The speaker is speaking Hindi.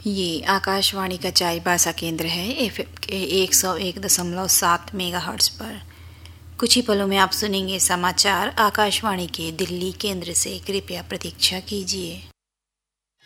ये आकाशवाणी का चाईबासा केंद्र है एफएम के 101.7 मेगाहर्ट्ज़ पर। कुछ ही पलों में आप सुनेंगे समाचार आकाशवाणी के दिल्ली केंद्र से। कृपया प्रतीक्षा कीजिए।